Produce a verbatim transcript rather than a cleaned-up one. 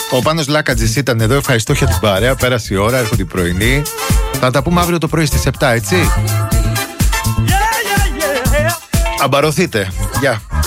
Ο Πάνος Λάκατζης ήταν εδώ. Ευχαριστώ για την παρέα. Πέρασε η ώρα, έρχονται οι πρωινοί. Θα τα πούμε αύριο το πρωί στις επτά, έτσι. Αμπαρωθείτε. Γεια.